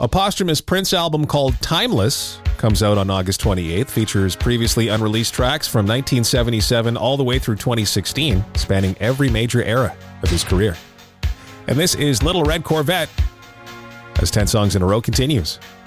A posthumous Prince album called Timeless comes out on August 28th, features previously unreleased tracks from 1977 all the way through 2016, spanning every major era of his career. And this is Little Red Corvette, as 10 Songs in a Row continues.